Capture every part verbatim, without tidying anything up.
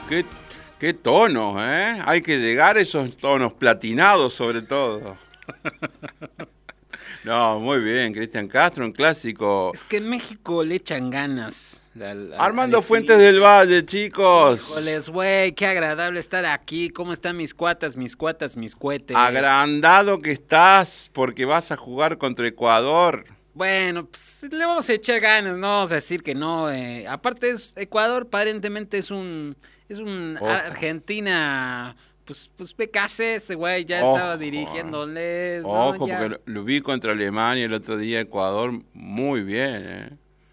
qué, qué tonos, ¿eh? Hay que llegar a esos tonos platinados, sobre todo. No, muy bien, Cristian Castro, un clásico. Es que en México le echan ganas. Al, al, Armando al Fuentes del Valle, chicos. Híjoles, güey, qué agradable estar aquí. ¿Cómo están mis cuatas, mis cuatas, mis cohetes? Agrandado que estás porque vas a jugar contra Ecuador. Bueno, pues le vamos a echar ganas, no vamos a decir que no. Eh. Aparte, es, Ecuador aparentemente es un, es un Argentina. Pues, pues B K C ese güey ya Ojo. estaba dirigiéndoles. Ojo, ¿no? Ya. porque lo, lo vi contra Alemania el otro día, Ecuador, muy bien, ¿eh?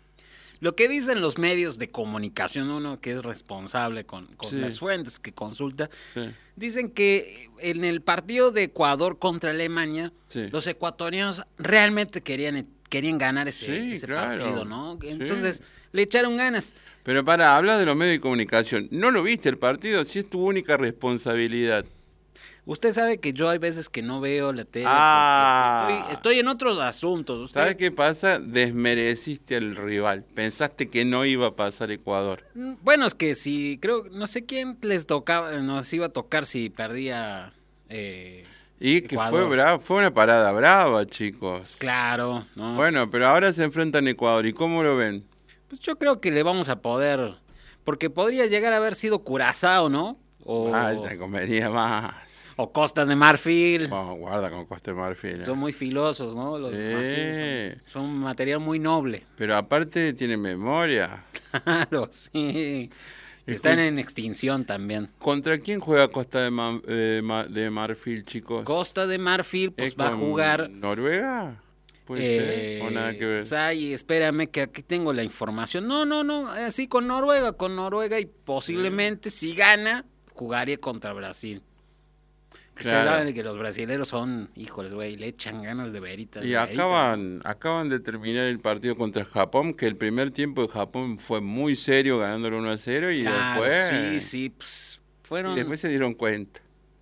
Lo que dicen los medios de comunicación, uno que es responsable con, con sí. las fuentes que consulta, sí. dicen que en el partido de Ecuador contra Alemania, sí. los ecuatorianos realmente querían, querían ganar ese, sí, ese claro. partido, ¿no? Entonces, sí. le echaron ganas. Pero para, habla de los medios de comunicación. ¿No lo viste el partido? Si es tu única responsabilidad. Usted sabe que yo hay veces que no veo la tele ah, porque estoy, estoy en otros asuntos. ¿Usted? ¿Sabe qué pasa? Desmereciste al rival. Pensaste que no iba a pasar Ecuador. Bueno, es que si, creo, no sé quién les tocaba, nos iba a tocar si perdía eh, Y que fue bravo, fue una parada brava, chicos. Claro. No, bueno, pues, pero ahora se enfrentan a Ecuador. ¿Y cómo lo ven? Pues yo creo que le vamos a poder, porque podría llegar a haber sido Curazao, ¿no? O, ah, te comería más. O Costa de Marfil. Oh, guarda con Costa de Marfil. Eh. Son muy filosos, ¿no? Los sí. Marfil son, son material muy noble. Pero aparte tiene memoria. Claro, sí. Están en extinción también. ¿Contra quién juega Costa de, Ma eh, Ma de Marfil, chicos? Costa de Marfil, pues va a jugar. ¿Noruega? Puede eh, ser, o nada que ver. Pues ay, espérame que aquí tengo la información. No, no, no, así con Noruega, con Noruega y posiblemente sí. si gana, jugaría contra Brasil. Claro. Ustedes saben que los brasileños son, híjoles, güey, le echan ganas de veritas. Y de acaban, veritas. acaban de terminar el partido contra Japón, que el primer tiempo de Japón fue muy serio, ganándolo uno a cero, y claro, después... sí, sí, pues fueron... Y después se dieron cuenta.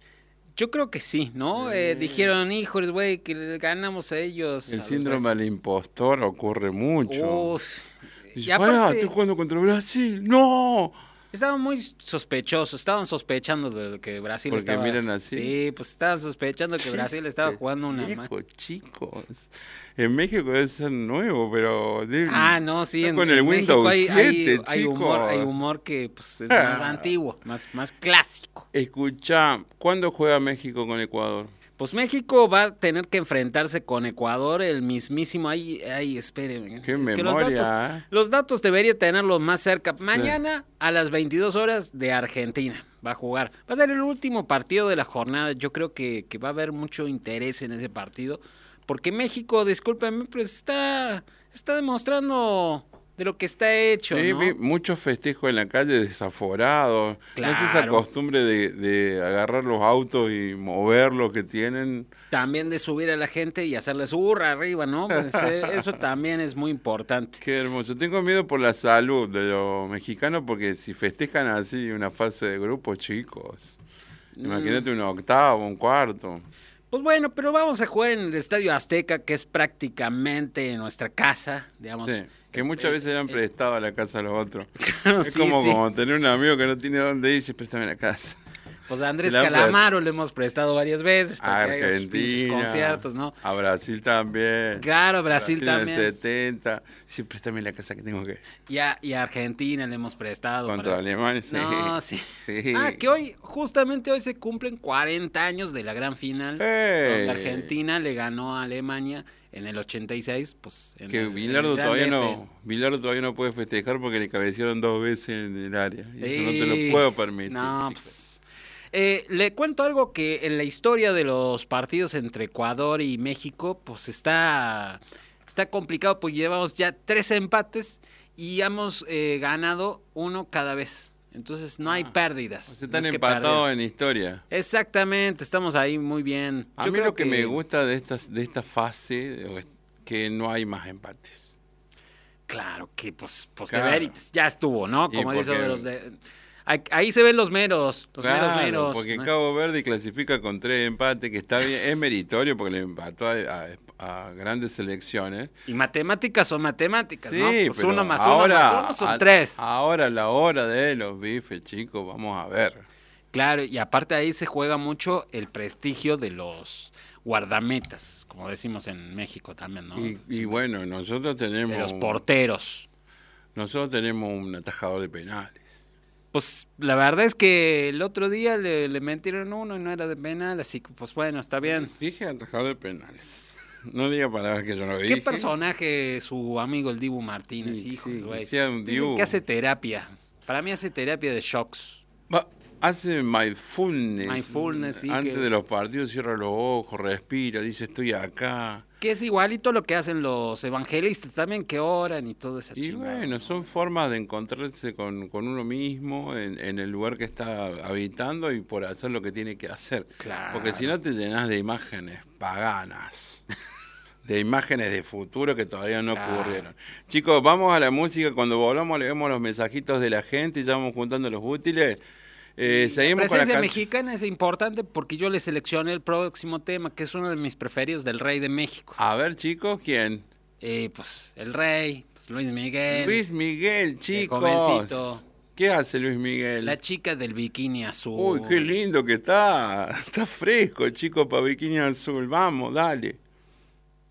Yo creo que sí, ¿no? Sí. Eh, dijeron, híjoles, güey, que le ganamos a ellos. El a síndrome del impostor ocurre mucho. Uf. Y, y aparte... estoy jugando contra Brasil, ¡no! Estaban muy sospechosos, estaban sospechando de que Brasil Porque estaba... miran así. Sí, pues estaban sospechando que Brasil estaba jugando una... Viejo, chicos. En México debe ser nuevo, pero... Ah, no, sí. En, con el Windows hay, siete, hay, chicos. Hay humor, hay humor que pues, es más antiguo, más, más clásico. Escucha, ¿cuándo juega México con Ecuador? Pues México va a tener que enfrentarse con Ecuador, el mismísimo, ahí, ahí, espérenme. Qué es memoria, que los datos, ¿eh? los datos debería tenerlos más cerca. Sí. Mañana a las veintidós horas de Argentina va a jugar. Va a ser el último partido de la jornada. Yo creo que, que va a haber mucho interés en ese partido. Porque México, discúlpenme, pues está, está demostrando de lo que está hecho, sí, ¿no? Vi muchos festejos en la calle desaforados. Claro. No es esa costumbre de, de agarrar los autos y moverlos que tienen. También de subir a la gente y hacerles hurra arriba, ¿no? Pues eso también es muy importante. Qué hermoso. Tengo miedo por la salud de los mexicanos porque si festejan así una fase de grupo, chicos. Mm. Imagínate un octavo, un cuarto. Pues bueno, pero vamos a jugar en el Estadio Azteca, que es prácticamente nuestra casa, digamos. Sí, que muchas eh, veces le han eh, prestado a la casa a los otros. Claro, es sí, como, sí. como tener un amigo que no tiene dónde ir y dice, préstame la casa. Pues a Andrés Calamaro le hemos prestado varias veces para a que haga sus pinches conciertos, ¿no? A Brasil también. Claro, a Brasil, Brasil también. En el setenta. Sí, préstame la casa que tengo que... Y a, y a Argentina le hemos prestado. Contra para... Alemania, sí. No, sí. sí. Ah, que hoy, justamente hoy se cumplen cuarenta años de la gran final. Hey. Donde Argentina le ganó a Alemania en el ochenta y seis, pues... En que el, Bilardo, en el todavía no, Bilardo todavía no puede festejar porque le cabecearon dos veces en el área. Y sí. Eso no te lo puedo permitir, no, chicos. Pues... Eh, le cuento algo que en la historia de los partidos entre Ecuador y México, pues está, está complicado, pues llevamos ya tres empates y hemos eh, ganado uno cada vez. Entonces no hay ah, pérdidas. O sea, están no es empatados en historia. Exactamente, estamos ahí muy bien. A Yo mí creo lo que, que me gusta de, estas, de esta fase es que no hay más empates. Claro que pues, pues claro. de veritas, ya estuvo, ¿no? Como dicen de los de... Ahí se ven los meros, los claro, meros meros. Porque ¿no? Cabo Verde clasifica con tres empates, que está bien, es meritorio porque le empató a, a, a grandes selecciones. Y matemáticas son matemáticas, Sí, ¿no? Pues pero uno más ahora, uno más uno son a- tres. Ahora la hora de los bifes, chicos, vamos a ver. Claro, y aparte ahí se juega mucho el prestigio de los guardametas, como decimos en México también, ¿no? Y, y bueno, nosotros tenemos De los porteros. nosotros tenemos un atajador de penales. Pues la verdad es que el otro día le, le metieron uno y no era de penal, así que pues bueno, está bien. Dije atajador de penales. No diga palabras que yo no ¿Qué dije. personaje su amigo el Dibu Martínez, Sí, hijos, sí, güey? decía un Dicen Dibu. que hace terapia. Para mí hace terapia de shocks. Va, hace mindfulness. Mindfulness, sí, Antes que- de los partidos cierra los ojos, respira, dice estoy acá. Que es igualito a lo que hacen los evangelistas también, que oran y todo esa Y chingada. bueno, son formas de encontrarse con, con uno mismo en, en el lugar que está habitando y por hacer lo que tiene que hacer. Claro. Porque si no te llenas de imágenes paganas, de imágenes de futuro que todavía no Claro. ocurrieron. Chicos, vamos a la música. Cuando volvamos leemos los mensajitos de la gente y ya vamos juntando los útiles. Eh, La seguimos con la presencia can- mexicana es importante porque yo le seleccioné el próximo tema, que es uno de mis preferidos del Rey de México. A ver, chicos, ¿quién? Eh, pues el Rey, pues Luis Miguel, Luis Miguel, chicos. jovencito. ¿Qué hace Luis Miguel? la chica del bikini azul. Uy, qué lindo que está. Está fresco, chicos, para Bikini Azul. Vamos, dale.